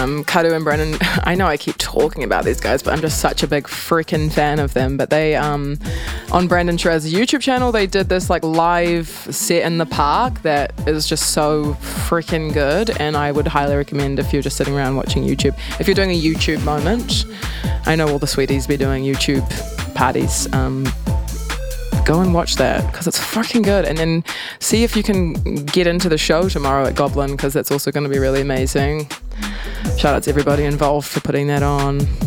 Kadu and Brendan, I know I keep talking about these guys, but I'm just such a big freaking fan of them. But they, on Brandon Shiraz's YouTube channel, they did this like live set in the park that is just so freaking good. And I would highly recommend if you're just sitting around watching YouTube. If you're doing a YouTube moment, I know all the sweeties be doing YouTube parties. Go and watch that because it's freaking good. And then see if you can get into the show tomorrow at Goblin because that's also going to be really amazing. Shout out to everybody involved for putting that on.